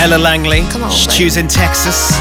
Ella Langley. Come on, She's babe. choosing Texas.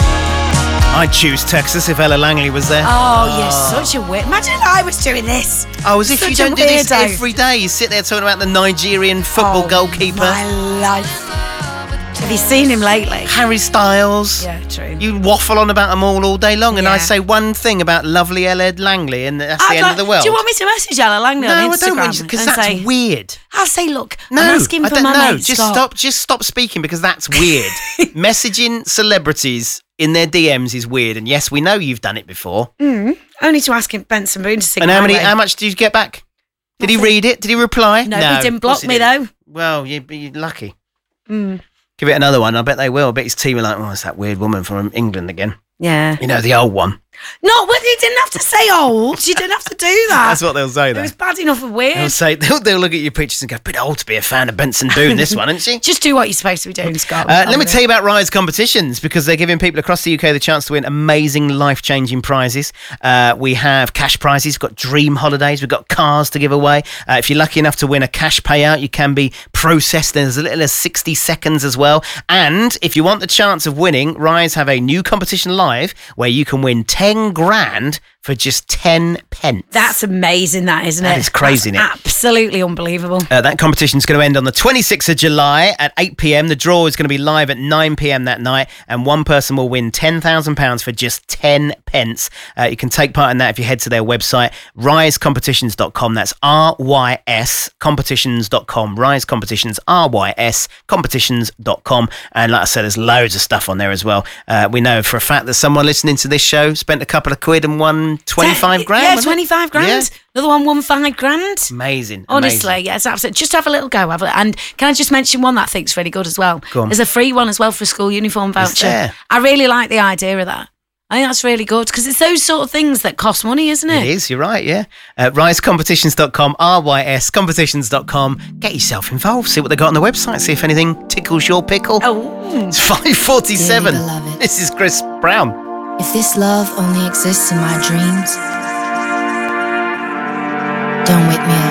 I'd choose Texas if Ella Langley was there. Oh, you're such a weird. Imagine if I was doing this. Oh, as if you Such a don't do this weirdo. every day. You sit there talking about the Nigerian football goalkeeper. My life. Have you seen him lately? Harry Styles. Yeah, true. You waffle on about them all day long, and Yeah. I say one thing about lovely Ella Langley, and that's the end of the world. Do you want me to message Ella Langley No, on I Instagram? don't want you, because and that's say, weird. I'll say, look, No, I'm asking I for don't my know. mate Just Scott. stop speaking, because that's weird. Messaging celebrities in their DMs is weird, and yes, we know you've done it before. Only to ask him Benson Boone to sing. And my way. how much did you get back? Did he read it? Did he reply? No, he didn't of course block he me didn't. though. Well, you're lucky. Give it another one. I bet they will. I bet his team are like, oh, it's that weird woman from England again. Yeah. You know, the old one. No, but you didn't have to say old. You didn't have to do that. That's what they'll say, It though. was bad enough of weird. They'll say they'll look at your pictures and go, bit old to be a fan of Benson Boone, this one, isn't she? Just do what you're supposed to be doing, Scott. Let me tell you about Rise Competitions, because they're giving people across the UK the chance to win amazing, life-changing prizes. We have cash prizes, we've got dream holidays, we've got cars to give away. If you're lucky enough to win a cash payout, you can be processed in as little as 60 seconds as well. And if you want the chance of winning, Rise have a new competition live where you can win 10 grand for just 10 pence. That's amazing, that, isn't it? That is crazy, That's isn't it? absolutely unbelievable. That competition is going to end on the 26th of July at 8 p.m. The draw is going to be live at 9 p.m. that night, and one person will win £10,000 for just 10 pence. You can take part in that if you head to their website, risecompetitions.com. That's RYS competitions.com. Rise Competitions, RYS competitions.com. And like I said, there's loads of stuff on there as well. We know for a fact that someone listening to this show spent a couple of quid and won 25 grand. Yeah, wasn't it? 25 grand. Yeah. Another one won 5 grand. Amazing. Honestly, amazing. yeah, it's absolutely. Just have a little go. And can I just mention one that I think's really good as well? Go on. There's a free one as well for a school uniform voucher. there? I really like the idea of that. I think that's really good because it's those sort of things that cost money, isn't it? It is, you're right, yeah. Risecompetitions.com, RYS competitions.com. Get yourself involved, see what they got on the website, see if anything tickles your pickle. Oh, It's 5:47. Dearly beloved. This is Chris Brown. If this love only exists in my dreams, don't wake me up.